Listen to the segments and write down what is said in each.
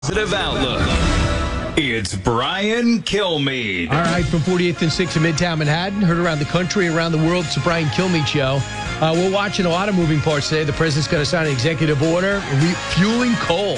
Positive Outlook. It's Brian Kilmeade. All right, from 48th and 6th in Midtown Manhattan, heard around the country, around the world, it's the Brian Kilmeade Show. We're watching a lot of moving parts today. The president's going to sign an executive order refueling coal.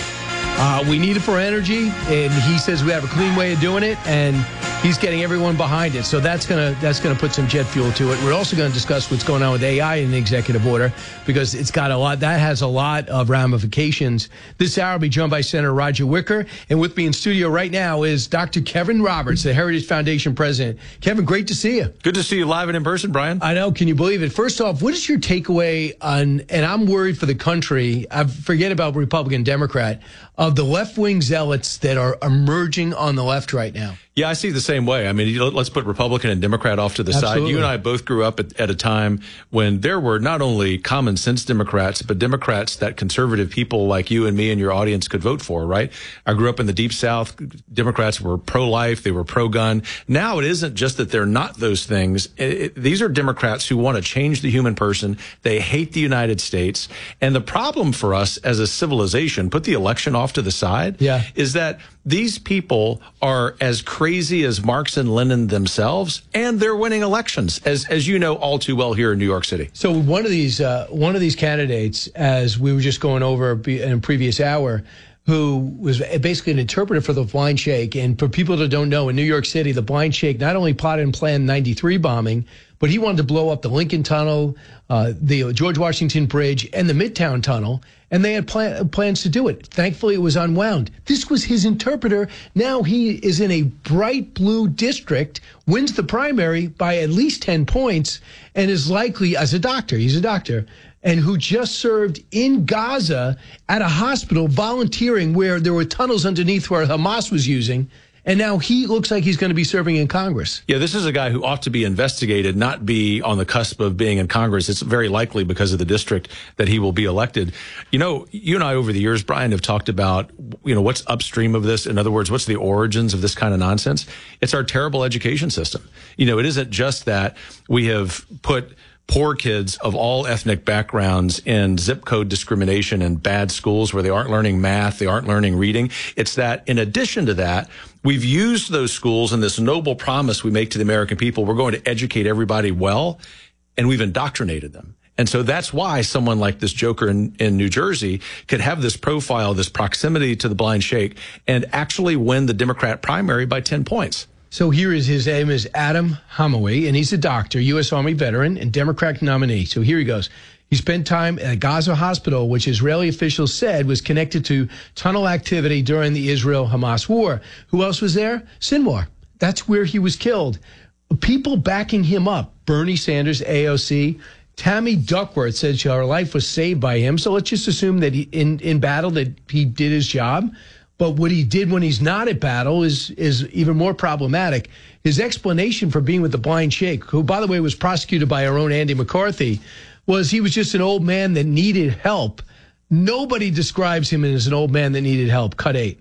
We need it for energy, and he says we have a clean way of doing it, and he's getting everyone behind it. So that's gonna put some jet fuel to it. We're also going to discuss what's going on with AI in the executive order, because it's got a lot. That has a lot of ramifications. This hour will be joined by Senator Roger Wicker, and with me in studio right now is Dr. Kevin Roberts, the Heritage Foundation president. Kevin, great to see you. Good to see you live and in person, Brian. I know. Can you believe it? First off, what is your takeaway on? And I'm worried for the country. I forget about Republican, Democrat, of the left-wing zealots that are emerging on the left right now. Yeah, I see the same way. I mean, let's put Republican and Democrat off to the side. You and I both grew up at a time when there were not only common sense Democrats, but Democrats that conservative people like you and me and your audience could vote for, right? I grew up in the Deep South. Democrats were pro-life. They were pro-gun. Now it isn't just that they're not those things. These are Democrats who want to change the human person. They hate the United States. And the problem for us as a civilization, put the election off to the side, is that these people are as crazy as Marx and Lenin themselves, and they're winning elections, as you know all too well here in New York City. So one of these candidates, as we were just going over in a previous hour, who was basically an interpreter for the Blind Sheikh. And for people that don't know, in New York City, the Blind Sheikh not only plotted and planned 93 bombing, but he wanted to blow up the Lincoln Tunnel, the George Washington Bridge, and the Midtown Tunnel. And they had plans to do it. Thankfully, it was unwound. This was his interpreter. Now he is in a bright blue district, wins the primary by at least 10 points, and is likely, as a doctor, he's a doctor, and who just served in Gaza at a hospital volunteering where there were tunnels underneath where Hamas was using. And now he looks like he's going to be serving in Congress. Yeah, this is a guy who ought to be investigated, not be on the cusp of being in Congress. It's very likely because of the district that he will be elected. You know, you and I over the years, Brian, have talked about, what's upstream of this. In other words, what's the origins of this kind of nonsense? It's our terrible education system. It isn't just that we have put poor kids of all ethnic backgrounds in zip code discrimination and bad schools where they aren't learning math, they aren't learning reading. It's that in addition to that, we've used those schools and this noble promise we make to the American people, we're going to educate everybody well, and we've indoctrinated them. And so that's why someone like this joker in New Jersey could have this profile, this proximity to the Blind Sheikh, and actually win the Democrat primary by 10 points. So his name is Adam Hamaway, and he's a doctor, U.S. Army veteran, and Democratic nominee. So here he goes. He spent time at a Gaza hospital, which Israeli officials said was connected to tunnel activity during the Israel-Hamas war. Who else was there? Sinwar. That's where he was killed. People backing him up. Bernie Sanders, AOC. Tammy Duckworth said her life was saved by him. So let's just assume that in battle that he did his job. But what he did when he's not at battle is even more problematic. His explanation for being with the Blind Sheikh, who, by the way, was prosecuted by our own Andy McCarthy, was he was just an old man that needed help. Nobody describes him as an old man that needed help. Cut 8.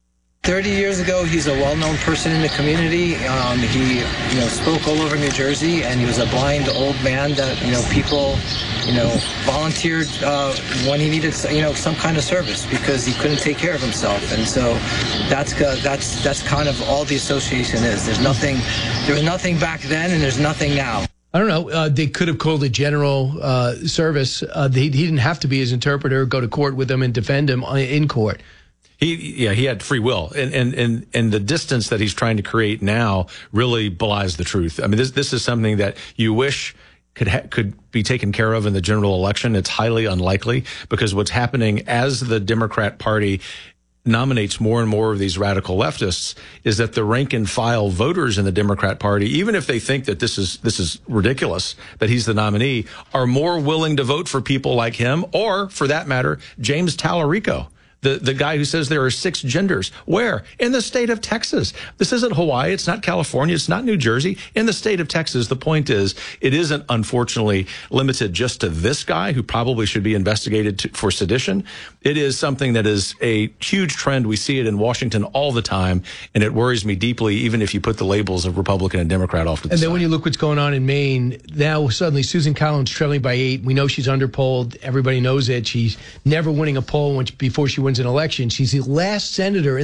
30 years ago, he's a well-known person in the community. He, spoke all over New Jersey, and he was a blind old man that, people, volunteered when he needed, some kind of service because he couldn't take care of himself. And so that's kind of all the association is. There was nothing back then, and there's nothing now. I don't know. They could have called it general service. He didn't have to be his interpreter, go to court with him, and defend him in court. He had free will, and the distance that he's trying to create now really belies the truth. I mean, this is something that you wish could be taken care of in the general election. It's highly unlikely because what's happening as the Democrat Party nominates more and more of these radical leftists is that the rank and file voters in the Democrat Party, even if they think that this is ridiculous, that he's the nominee, are more willing to vote for people like him, or for that matter, James Tallarico. The guy who says there are 6 genders. Where? In the state of Texas. This isn't Hawaii. It's not California. It's not New Jersey. In the state of Texas, the point is, it isn't unfortunately limited just to this guy who probably should be investigated for sedition. It is something that is a huge trend. We see it in Washington all the time, and it worries me deeply, even if you put the labels of Republican and Democrat off to the side. And then when you look what's going on in Maine, now suddenly Susan Collins trailing by 8. We know she's underpolled. Everybody knows it. She's never winning a poll before she wins wins an election. She's the last senator